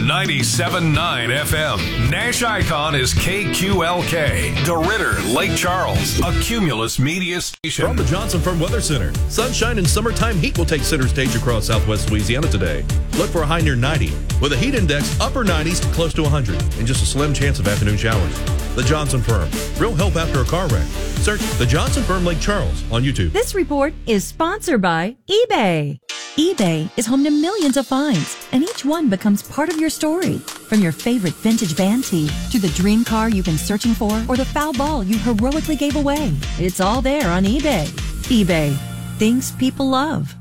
97.9 FM. Nash Icon is KQLK. DeRidder, Lake Charles, a Cumulus media station. From the Johnson Firm Weather Center, sunshine and summertime heat will take center stage across southwest Louisiana today. Look for a high near 90, with a heat index upper 90s to close to 100, and just a slim chance of afternoon showers. The Johnson Firm, real help after a car wreck. Search the Johnson Firm Lake Charles on YouTube. This report is sponsored by eBay. eBay is home to millions of finds, and each one becomes part of your story. From your favorite vintage band tee to the dream car you've been searching for or the foul ball you heroically gave away. It's all there on eBay. eBay. Things people love.